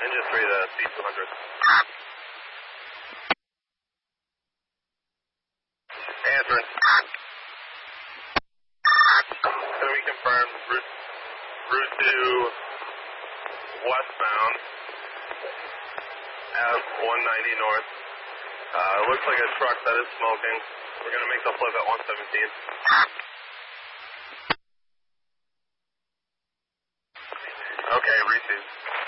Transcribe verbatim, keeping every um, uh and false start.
Engine three to C two hundred. Answering. So we confirmed route, route two westbound F one ninety north. Uh, looks like a truck that is smoking. We're going to make the flip at one seventeen. Okay, received.